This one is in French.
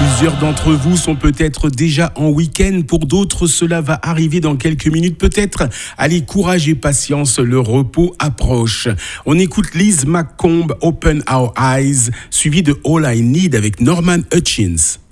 Plusieurs d'entre vous sont peut-être déjà en week-end. Pour d'autres, cela va arriver dans quelques minutes peut-être. Allez, courage et patience, le repos approche. On écoute Liz McComb, Open Our Eyes, suivi de All I Need avec Norman Hutchins.